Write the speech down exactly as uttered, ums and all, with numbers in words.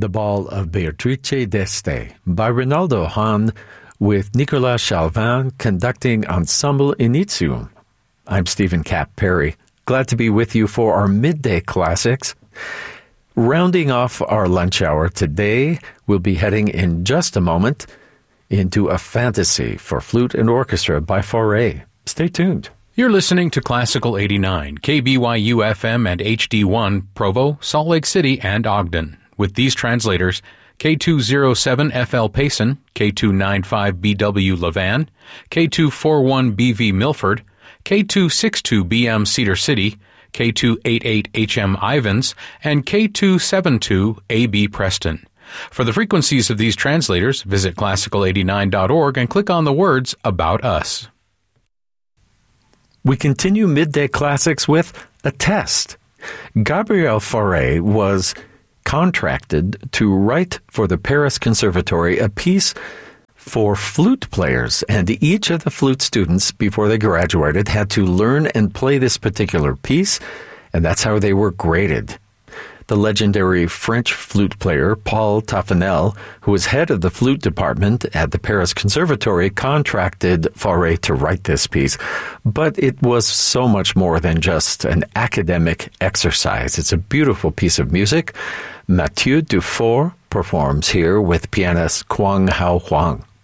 The Ball of Beatrice d'Este by Rinaldo Hahn with Nicolas Chalvin conducting Ensemble Initium. I'm Stephen Cap Perry. Glad to be with you for our midday classics. Rounding off our lunch hour today, we'll be heading in just a moment into a fantasy for flute and orchestra by Fauré. Stay tuned. You're listening to Classical eighty-nine, K B Y U F M and H D one, Provo, Salt Lake City, and Ogden. With these translators, K two oh seven F L Payson, K two ninety-five B W Levan, K two forty-one B V Milford, K two sixty-two B M Cedar City, K two eighty-eight H M Ivans, and K two seventy-two A B Preston. For the frequencies of these translators, visit classical eighty-nine dot org and click on the words About Us. We continue Midday Classics with a test. Gabriel Fauré was contracted to write for the Paris Conservatory a piece for flute players, and each of the flute students, before they graduated, had to learn and play this particular piece, and that's how they were graded. The legendary French flute player Paul Taffanel, who was head of the flute department at the Paris Conservatory, contracted Fauré to write this piece. But it was so much more than just an academic exercise. It's a beautiful piece of music. Mathieu Dufour performs here with pianist Kwang Hao Huang.